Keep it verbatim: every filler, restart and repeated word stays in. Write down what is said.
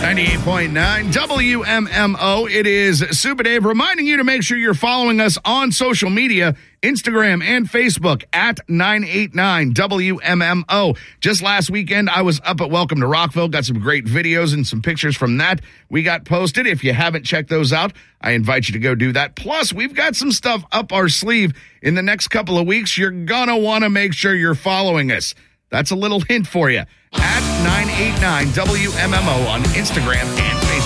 ninety-eight point nine W M M O. It is Super Dave reminding you to make sure you're following us on social media, Instagram and Facebook at nine eighty-nine W M M O. Just last weekend, I was up at Welcome to Rockville, got some great videos and some pictures from that we got posted. If you haven't checked those out, I invite you to go do that. Plus, we've got some stuff up our sleeve in the next couple of weeks. You're gonna want to make sure you're following us. That's a little hint for you. At nine eighty-nine W M M O on Instagram and Facebook.